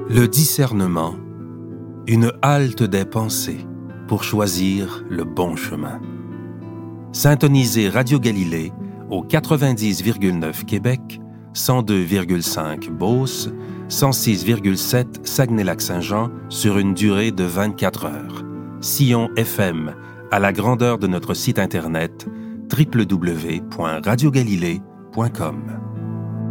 Le discernement, une halte des pensées pour choisir le bon chemin. Syntonisez Radio Galilée au 90,9 Québec, 102,5 Beauce, 106,7 Saguenay-Lac-Saint-Jean sur une durée de 24 heures. Sillon FM, à la grandeur de notre site internet www.radiogalilée.com.